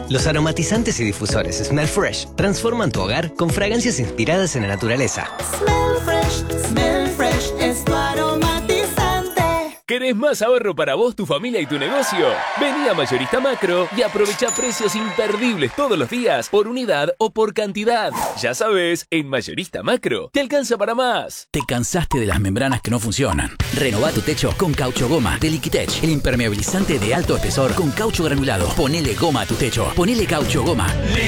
Los aromatizantes y difusores Smell Fresh transforman tu hogar con fragancias inspiradas en la naturaleza. Smell Fresh es tu aromatizante. ¿Querés más ahorro para vos, tu familia y tu negocio? Vení a Mayorista Macro y aprovecha precios imperdibles todos los días por unidad o por cantidad. Ya sabes, en Mayorista Macro te alcanza para más. ¿Te cansaste de las membranas que no funcionan? Renová tu techo con Caucho Goma de Liquitech, el impermeabilizante de alto espesor con caucho granulado. Ponele goma a tu techo. Ponele Caucho Goma.